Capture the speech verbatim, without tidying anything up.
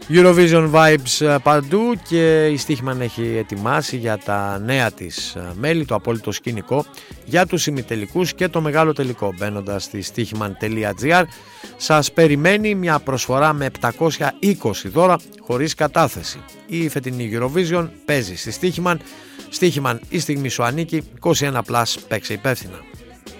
Eurovision Vibes παντού και η Στίχημαν έχει ετοιμάσει για τα νέα της μέλη το απόλυτο σκηνικό για τους ημιτελικούς και το μεγάλο τελικό. Μπαίνοντας στη στίχημαν τελεία τζι άρ σας περιμένει μια προσφορά με επτακόσια είκοσι δώρα χωρίς κατάθεση. Η φετινή Eurovision παίζει στη Στίχημαν. Στίχημαν, η στιγμή σου ανήκει. είκοσι ένα συν, παίξε υπεύθυνα.